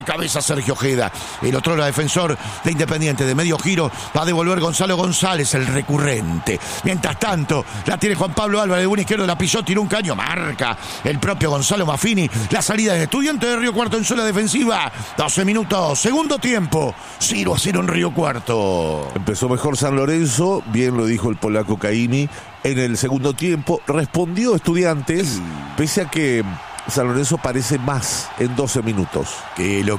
Cabeza Sergio Ojeda, el otro era defensor de Independiente, de medio giro, va a devolver Gonzalo González, el recurrente. Mientras tanto, la tiene Juan Pablo Álvarez, de buen izquierdo, la pisó, tiró un caño, marca el propio Gonzalo Maffini. La salida de Estudiantes de Río Cuarto en zona defensiva, 12 minutos, segundo tiempo, 0-0 en Río Cuarto. Empezó mejor San Lorenzo, bien lo dijo el polaco Caimi, en el segundo tiempo. Respondió Estudiantes, pese a que San Lorenzo parece más en 12 minutos. Que lo